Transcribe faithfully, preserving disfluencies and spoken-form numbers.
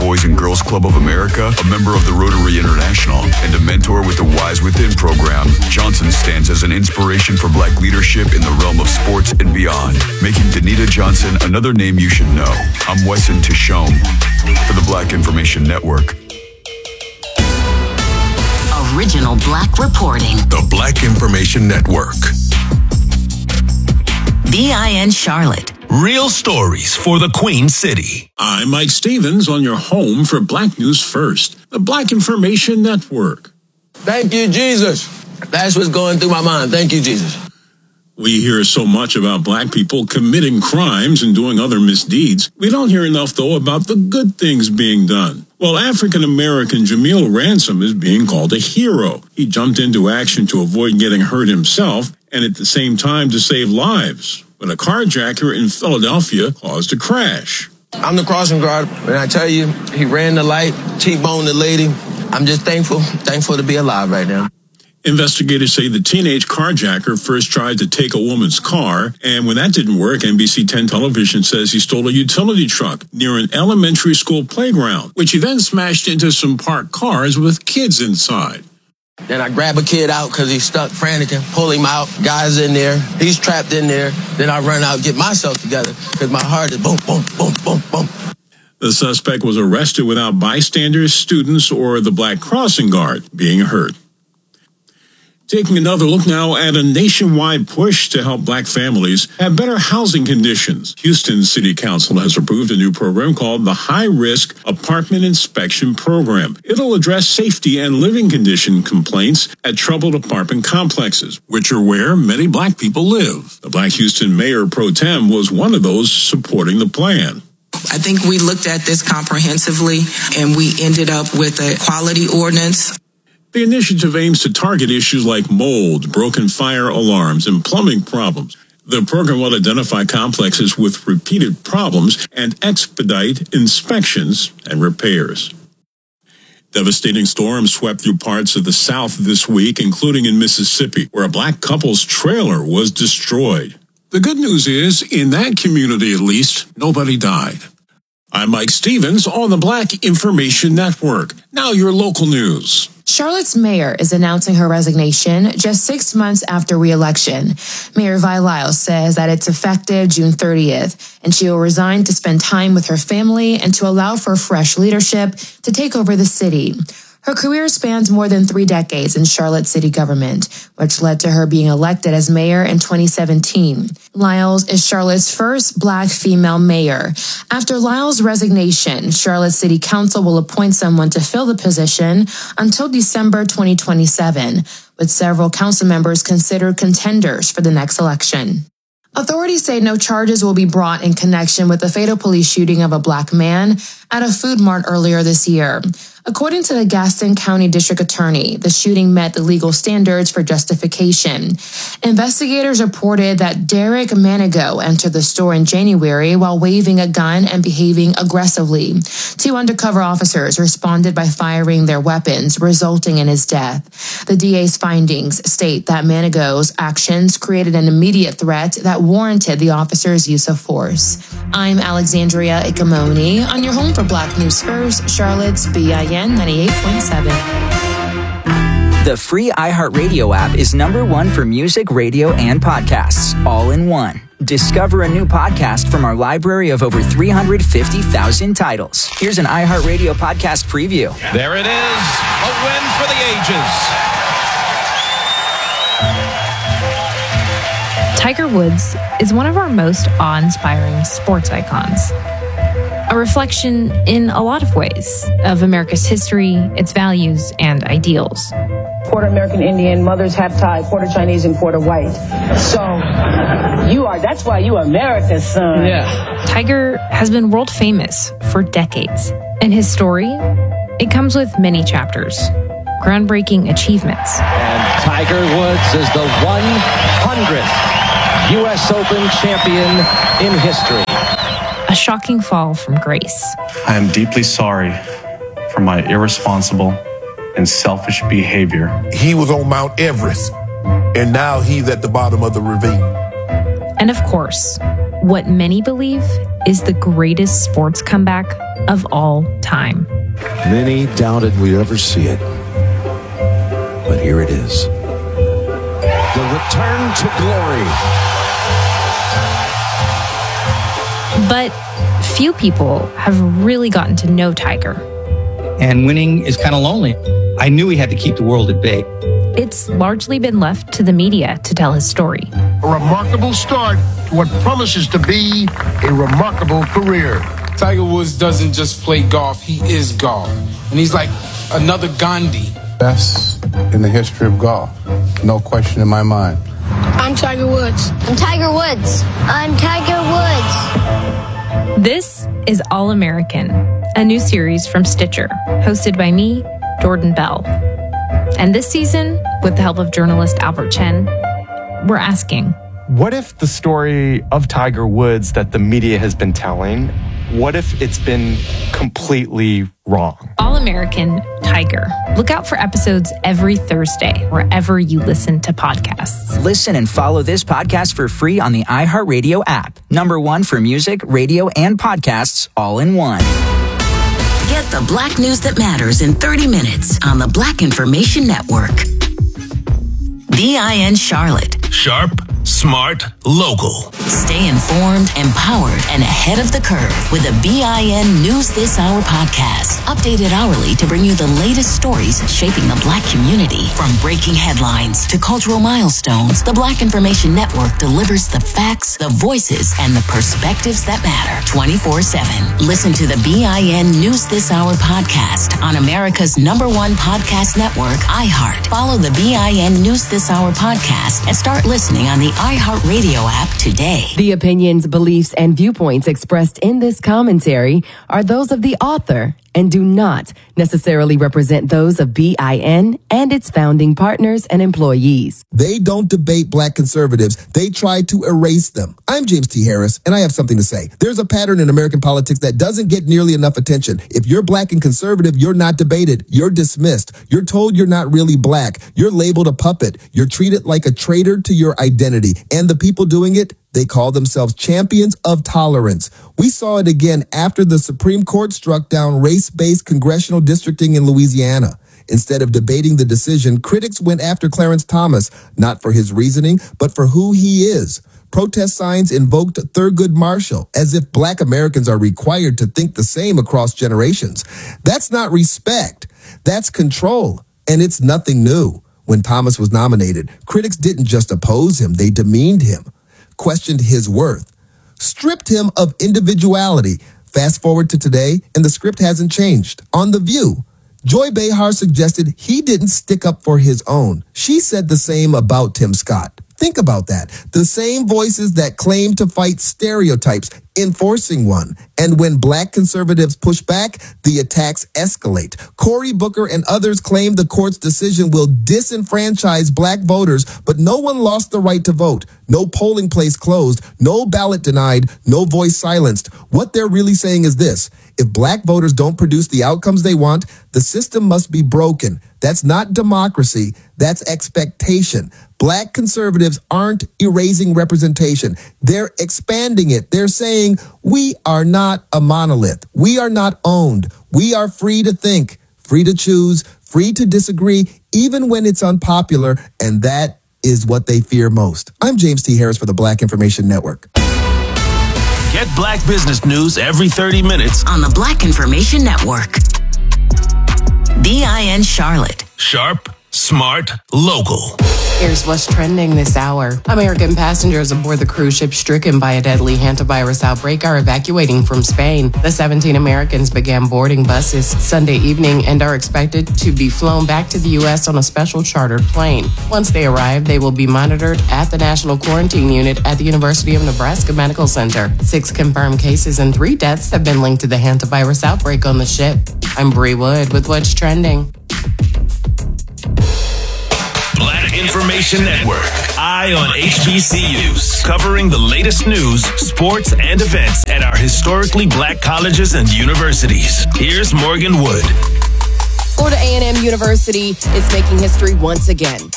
Boys and Girls Club of America, a member of the Rotary International, and a mentor with the Wise Within program, Johnson stands as an inspiration for Black leadership in the realm of sports and beyond, making Danita Johnson another name you should know. I'm Wesson Tishome for the Black Information Network. Original Black reporting. The Black Information Network. B I N Charlotte. Real stories for the Queen City. I'm Mike Stevens on your home for Black News First, the Black Information Network. Thank you, Jesus. That's what's going through my mind. Thank you, Jesus. We hear so much about Black people committing crimes and doing other misdeeds. We don't hear enough, though, about the good things being done. Well, African-American Jameel Ransom is being called a hero. He jumped into action to avoid getting hurt himself and at the same time to save lives when a carjacker in Philadelphia caused a crash. I'm the crossing guard, and I tell you, he ran the light, T-boned the lady. I'm just thankful, thankful to be alive right now. Investigators say the teenage carjacker first tried to take a woman's car, and when that didn't work, N B C ten television says he stole a utility truck near an elementary school playground, which he then smashed into some parked cars with kids inside. Then I grab a kid out because he's stuck frantic and pull him out. Guy's in there. He's trapped in there. Then I run out, get myself together because my heart is boom, boom, boom, boom, boom. The suspect was arrested without bystanders, students, or the Black Crossing Guard being hurt. Taking another look now at a nationwide push to help Black families have better housing conditions. Houston City Council has approved a new program called the High Risk Apartment Inspection Program. It'll address safety and living condition complaints at troubled apartment complexes, which are where many Black people live. The Black Houston Mayor Pro Tem was one of those supporting the plan. I think we looked at this comprehensively, and we ended up with a quality ordinance. The initiative aims to target issues like mold, broken fire alarms, and plumbing problems. The program will identify complexes with repeated problems and expedite inspections and repairs. Devastating storms swept through parts of the South this week, including in Mississippi, where a Black couple's trailer was destroyed. The good news is, in that community at least, nobody died. I'm Mike Stevens on the Black Information Network. Now your local news. Charlotte's mayor is announcing her resignation just six months after re-election. Mayor Vi Lyles says that it's effective June thirtieth, and she will resign to spend time with her family and to allow for fresh leadership to take over the city. Her career spans more than three decades in Charlotte city government, which led to her being elected as mayor in twenty seventeen. Lyles is Charlotte's first Black female mayor. After Lyles' resignation, Charlotte City Council will appoint someone to fill the position until December twenty twenty-seven, with several council members considered contenders for the next election. Authorities say no charges will be brought in connection with the fatal police shooting of a Black man at a food mart earlier this year. According to the Gaston County District Attorney, the shooting met the legal standards for justification. Investigators reported that Derek Manigo entered the store in January while waving a gun and behaving aggressively. Two undercover officers responded by firing their weapons, resulting in his death. The D A's findings state that Manigo's actions created an immediate threat that warranted the officers' use of force. I'm Alexandria Ikamoni on your home for Black News First, Charlotte's B I N ninety-eight point seven. The free iHeartRadio app is number one for music, radio, and podcasts, all in one. Discover a new podcast from our library of over three hundred fifty thousand titles. Here's an iHeartRadio podcast preview. There it is, a win for the ages. Tiger Woods is one of our most awe-inspiring sports icons. A reflection in a lot of ways of America's history, its values, and ideals. Quarter American Indian, mother's half Thai, quarter Chinese, and quarter white. So you are, that's why you are America's son. Yeah. Tiger has been world famous for decades. And his story, it comes with many chapters, groundbreaking achievements. And Tiger Woods is the one hundredth U S Open champion in history. A shocking fall from grace. I am deeply sorry for my irresponsible and selfish behavior. He was on Mount Everest, and now he's at the bottom of the ravine. And of course, what many believe is the greatest sports comeback of all time. Many doubted we'd ever see it. But here it is. The return to glory. But few people have really gotten to know Tiger. And winning is kind of lonely. I knew he had to keep the world at bay. It's largely been left to the media to tell his story. A remarkable start to what promises to be a remarkable career. Tiger Woods doesn't just play golf, he is golf. And he's like another Gandhi. Best in the history of golf. No question in my mind. I'm Tiger Woods. I'm Tiger Woods. I'm Tiger Woods. This is All American, a new series from Stitcher, hosted by me, Jordan Bell. And this season, with the help of journalist Albert Chen, we're asking, what if the story of Tiger Woods that the media has been telling, what if it's been completely wrong? All American Tiger. Look out for episodes every Thursday, wherever you listen to podcasts. Listen and follow this podcast for free on the iHeartRadio app. Number one for music, radio, and podcasts all in one. Get the Black news that matters in thirty minutes on the Black Information Network. B I N Charlotte. Sharp, smart, local. Stay informed, empowered, and ahead of the curve with the B I N News This Hour podcast. Updated hourly to bring you the latest stories shaping the Black community. From breaking headlines to cultural milestones, the Black Information Network delivers the facts, the voices, and the perspectives that matter twenty-four seven. Listen to the B I N News This Hour podcast on America's number one podcast network, iHeart. Follow the B I N News This Hour podcast and start listening on the iHeartRadio app today. The opinions, beliefs, and viewpoints expressed in this commentary are those of the author and do not necessarily represent those of B I N and its founding partners and employees. They don't debate Black conservatives. They try to erase them. I'm James T. Harris, and I have something to say. There's a pattern in American politics that doesn't get nearly enough attention. If you're Black and conservative, you're not debated. You're dismissed. You're told you're not really Black. You're labeled a puppet. You're treated like a traitor to your identity. And the people doing it, they call themselves champions of tolerance. We saw it again after the Supreme Court struck down race-based congressional districting in Louisiana. Instead of debating the decision, critics went after Clarence Thomas, not for his reasoning, but for who he is. Protest signs invoked Thurgood Marshall, as if Black Americans are required to think the same across generations. That's not respect. That's control. And it's nothing new. When Thomas was nominated, critics didn't just oppose him, they demeaned him, questioned his worth, stripped him of individuality. Fast forward to today, and the script hasn't changed. On The View, Joy Behar suggested he didn't stick up for his own. She said the same about Tim Scott. Think about that. The same voices that claim to fight stereotypes, enforcing one. And when Black conservatives push back, the attacks escalate. Cory Booker and others claim the court's decision will disenfranchise Black voters, but no one lost the right to vote. No polling place closed, no ballot denied, no voice silenced. What they're really saying is this: if Black voters don't produce the outcomes they want, the system must be broken. That's not democracy, that's expectation. Black conservatives aren't erasing representation. They're expanding it. They're saying, we are not a monolith. We are not owned. We are free to think, free to choose, free to disagree, even when it's unpopular, and that is what they fear most. I'm James T. Harris for the Black Information Network. Get Black business news every thirty minutes on the Black Information Network. B I N Charlotte. Sharp, smart, local. Here's what's trending this hour. American passengers aboard the cruise ship stricken by a deadly hantavirus outbreak are evacuating from Spain. The seventeen Americans began boarding buses Sunday evening and are expected to be flown back to the U S on a special chartered plane. Once they arrive, they will be monitored at the National Quarantine Unit at the University of Nebraska Medical Center. Six confirmed cases and three deaths have been linked to the hantavirus outbreak on the ship. I'm Bree Wood with what's trending. Black Information Network. Eye on H B C Us. Covering the latest news, sports, and events at our historically Black colleges and universities. Here's Morgan Wood. Florida A and M University is making history once again.